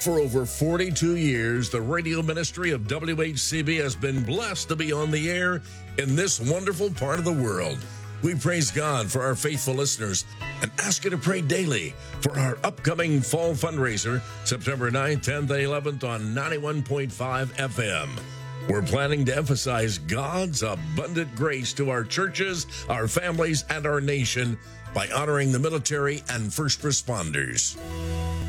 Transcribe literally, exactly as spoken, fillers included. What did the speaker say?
For over forty-two years, the radio ministry of W H C B has been blessed to be on the air in this wonderful part of the world. We praise God for our faithful listeners and ask you to pray daily for our upcoming fall fundraiser, September ninth, tenth, and eleventh on ninety-one point five F M. We're planning to emphasize God's abundant grace to our churches, our families, and our nation by honoring the military and first responders.